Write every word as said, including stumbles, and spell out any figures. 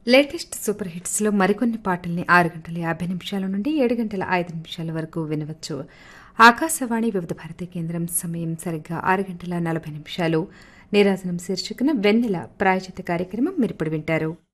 Latest super హిట్స్లో మరికొన్ని పాటల్ని ఆరు గంటల యాభై నిమిషాల నుండి ఏడు గంటల ఐదు నిమిషాల వరకు వినవచ్చు. ఆకాశవాణి వివిధ భారతి కేంద్రం సమయం సరిగ్గా ఆరు గంటల నలభై నిమిషాలు. నీరాజనం శీర్షికన వెన్నెల ప్రాయోజిత కార్యక్రమం మీరిప్పుడు వింటారు.